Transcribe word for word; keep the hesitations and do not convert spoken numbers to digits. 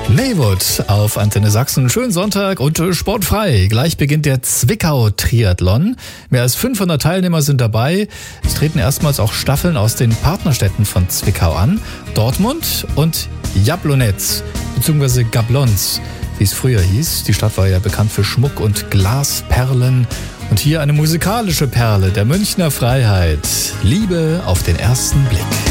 Maywood auf Antenne Sachsen. Schönen Sonntag und sportfrei. Gleich beginnt der Zwickau-Triathlon. Mehr als fünfhundert Teilnehmer sind dabei. Es treten erstmals auch Staffeln aus den Partnerstädten von Zwickau an. Dortmund und Jablonec, beziehungsweise Gablonz, wie es früher hieß. Die Stadt war ja bekannt für Schmuck und Glasperlen. Und hier eine musikalische Perle der Münchner Freiheit. Liebe auf den ersten Blick.